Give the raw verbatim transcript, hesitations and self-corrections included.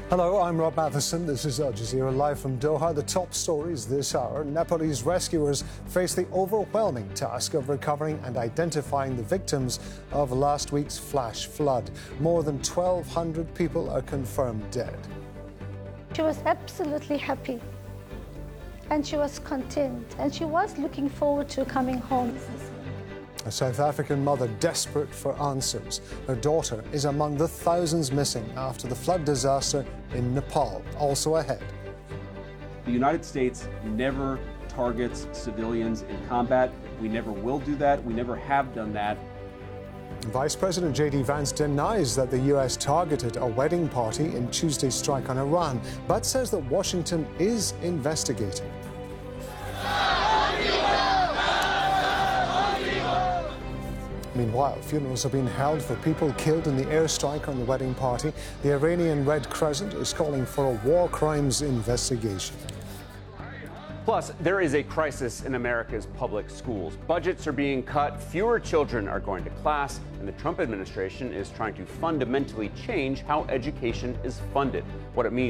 Hello, I'm Rob Matheson. This is Al Jazeera live from Doha. The top stories this hour. Nepalese rescuers face the overwhelming task of recovering and identifying the victims of last week's flash flood. More than twelve hundred people are confirmed dead. She was absolutely happy and she was content and she was looking forward to coming home. A South African mother desperate for answers. Her daughter is among the thousands missing after the flood disaster in Nepal. Also ahead. The United States never targets civilians in combat. We never will do that. We never have done that. Vice President J D Vance denies that the U S targeted a wedding party in Tuesday's strike on Iran, but says that Washington is investigating. Meanwhile, funerals are being held for people killed in the airstrike on the wedding party. The Iranian Red Crescent is calling for a war crimes investigation. Plus, there is a crisis in America's public schools. Budgets are being cut, fewer children are going to class, and the Trump administration is trying to fundamentally change how education is funded. What it means